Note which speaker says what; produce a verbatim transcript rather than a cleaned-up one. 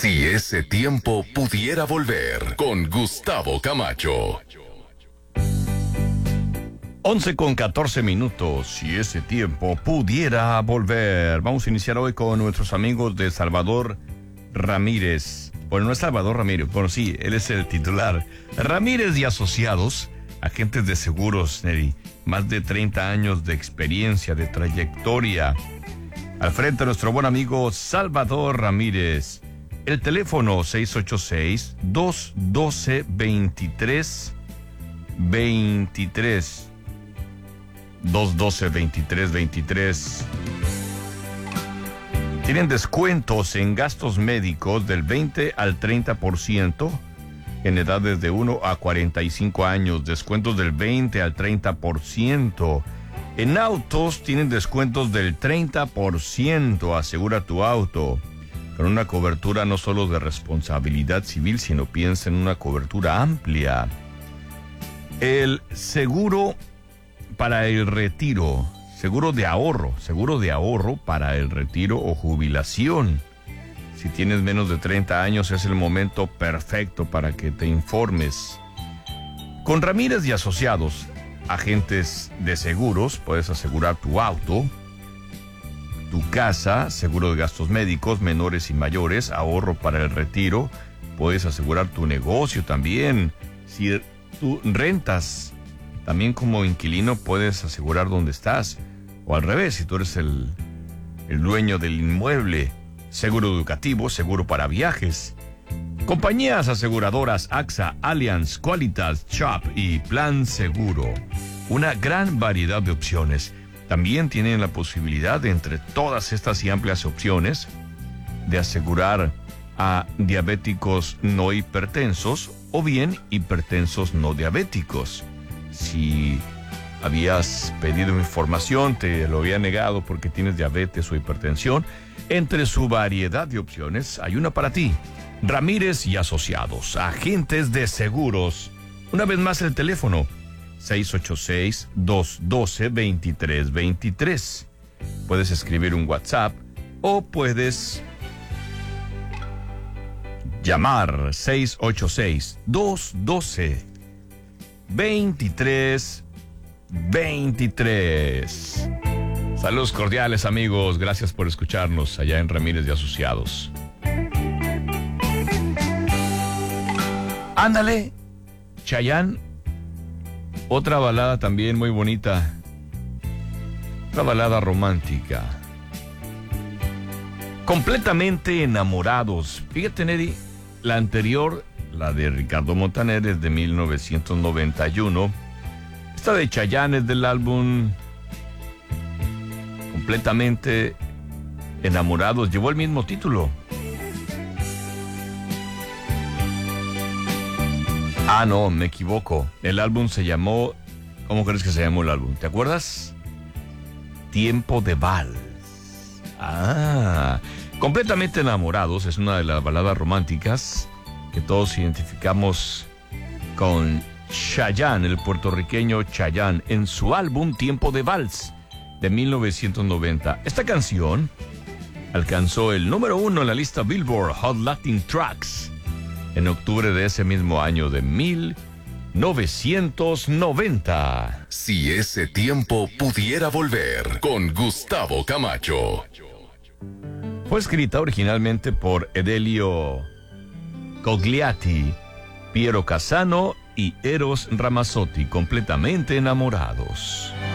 Speaker 1: Si ese tiempo pudiera volver, con Gustavo Camacho.
Speaker 2: once con catorce minutos, si ese tiempo pudiera volver. Vamos a iniciar hoy con nuestros amigos de Salvador Ramírez. Bueno, no es Salvador Ramírez, bueno, sí, él es el titular. Ramírez y Asociados, agentes de seguros, Neri. Más de treinta años de experiencia, de trayectoria. Al frente, nuestro buen amigo Salvador Ramírez. El teléfono seis ocho seis, dos uno dos, dos tres dos. dos uno dos, dos tres dos tres. Tienen descuentos en gastos médicos del veinte al treinta por ciento en edades de uno a cuarenta y cinco años. Descuentos del veinte al treinta por ciento. En autos tienen descuentos del treinta por ciento. Asegura tu auto con una cobertura no solo de responsabilidad civil, sino piensa en una cobertura amplia. El seguro para el retiro, seguro de ahorro, seguro de ahorro para el retiro o jubilación. Si tienes menos de treinta años, es el momento perfecto para que te informes. Con Ramírez y Asociados, agentes de seguros, puedes asegurar tu auto, tu casa, seguro de gastos médicos menores y mayores, ahorro para el retiro. Puedes asegurar tu negocio también. Si tú rentas, también como inquilino puedes asegurar dónde estás. O al revés, si tú eres el, el dueño del inmueble. Seguro educativo, seguro para viajes. Compañías aseguradoras AXA, Allianz, Qualitas, Chubb y Plan Seguro. Una gran variedad de opciones. También tienen la posibilidad de, entre todas estas y amplias opciones, de asegurar a diabéticos no hipertensos o bien hipertensos no diabéticos. Si habías pedido información, te lo había negado porque tienes diabetes o hipertensión, entre su variedad de opciones hay una para ti. Ramírez y Asociados, agentes de seguros. Una vez más el teléfono, seis ocho seis, dos uno dos, dos tres dos tres. Puedes escribir un WhatsApp o puedes llamar seis ocho seis, dos uno dos, dos tres dos tres. Saludos cordiales, amigos. Gracias por escucharnos allá en Ramírez y Asociados. Ándale, Chayanne. Otra balada también muy bonita. Una balada romántica. Completamente enamorados. Fíjate, Neri, la anterior, la de Ricardo Montaner, es de mil novecientos noventa y uno. Esta de Chayanne es del álbum Completamente Enamorados. Llevó el mismo título. Ah, no, me equivoco. El álbum se llamó... ¿Cómo crees que se llamó el álbum? ¿Te acuerdas? Tiempo de Vals. Ah, Completamente Enamorados es una de las baladas románticas que todos identificamos con Chayanne, el puertorriqueño Chayanne, en su álbum Tiempo de Vals de mil novecientos noventa. Esta canción alcanzó el número uno en la lista Billboard Hot Latin Tracks en octubre de ese mismo año de mil novecientos noventa.
Speaker 1: Si ese tiempo pudiera volver, con Gustavo Camacho.
Speaker 2: Fue escrita originalmente por Edelio Cogliatti, Piero Casano y Eros Ramazzotti. Completamente Enamorados.